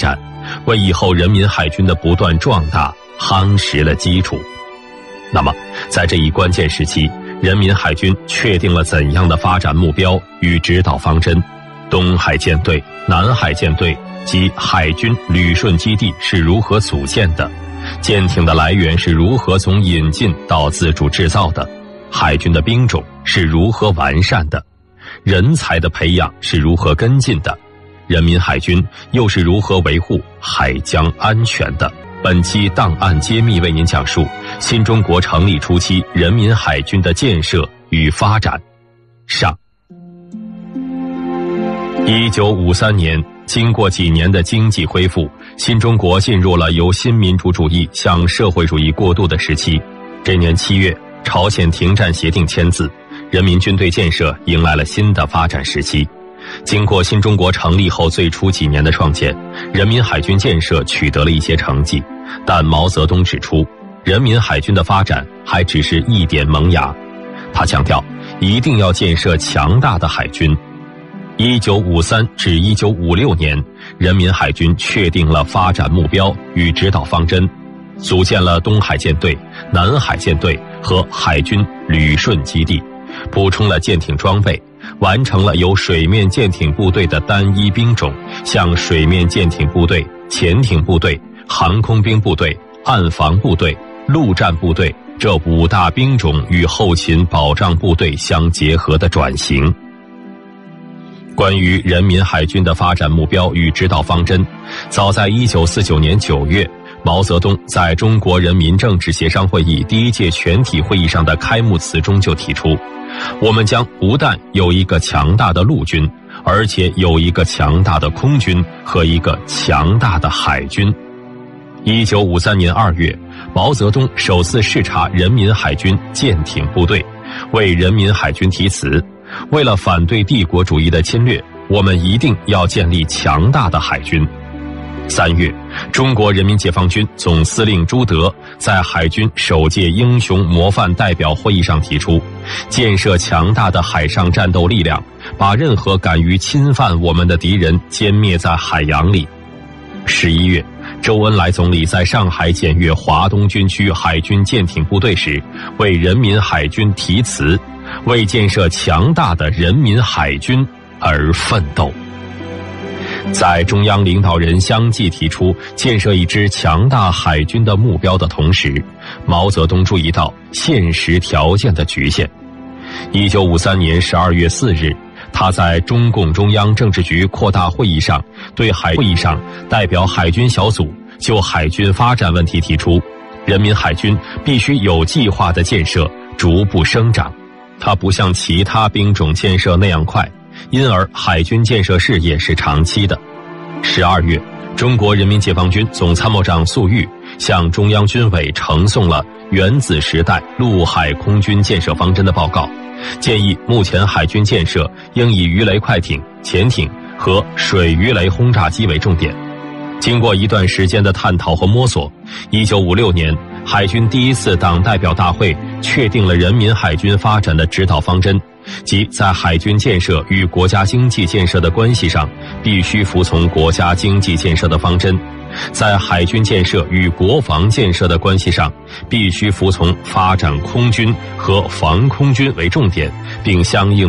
展，为以后人民海军的不断壮大夯实了基础。那么，在这一关键时期，人民海军确定了怎样的发展目标与指导方针？东海舰队、南海舰队及海军旅顺基地是如何组建的？舰艇的来源是如何从引进到自主制造的？海军的兵种是如何完善的？人才的培养是如何跟进的？人民海军又是如何维护海疆安全的？本期档案揭秘为您讲述新中国成立初期人民海军的建设与发展。上1953年，经过几年的经济恢复，新中国进入了由新民主主义向社会主义过渡的时期。这年7月，朝鲜停战协定签字，人民军队建设迎来了新的发展时期。经过新中国成立后最初几年的创建，人民海军建设取得了一些成绩，但毛泽东指出，人民海军的发展还只是一点萌芽。他强调，一定要建设强大的海军。1953至1956年，人民海军确定了发展目标与指导方针，组建了东海舰队、南海舰队和海军旅顺基地，补充了舰艇装备，完成了由水面舰艇部队的单一兵种向水面舰艇部队、潜艇部队、航空兵部队、岸防部队、陆战部队这5大兵种与后勤保障部队相结合的转型。关于人民海军的发展目标与指导方针，早在1949年9月，毛泽东在中国人民政治协商会议第1届全体会议上的开幕词中就提出，我们将不但有一个强大的陆军，而且有一个强大的空军和一个强大的海军。1953年2月，毛泽东首次视察人民海军舰艇部队，为人民海军题词，为了反对帝国主义的侵略，我们一定要建立强大的海军。3月，中国人民解放军总司令朱德在海军首届英雄模范代表会议上提出，建设强大的海上战斗力量，把任何敢于侵犯我们的敌人歼灭在海洋里。11月，周恩来总理在上海检阅华东军区海军舰艇部队时，为人民海军题词，为建设强大的人民海军而奋斗。在中央领导人相继提出建设一支强大海军的目标的同时，毛泽东注意到现实条件的局限。1953年12月4日，他在中共中央政治局扩大会议上对会议上代表海军小组就海军发展问题提出，人民海军必须有计划的建设，逐步生长。它不像其他兵种建设那样快，因而海军建设事业是长期的。12月，中国人民解放军总参谋长粟裕向中央军委呈送了原子时代陆海空军建设方针的报告，建议目前海军建设应以鱼雷快艇、潜艇和水鱼雷轰炸机为重点。经过一段时间的探讨和摸索，1956年，海军第1次党代表大会确定了人民海军发展的指导方针，即在海军建设与国家经济建设的关系上，必须服从国家经济建设的方针；在海军建设与国防建设的关系上，必须服从发展空军和防空军为重点，并相应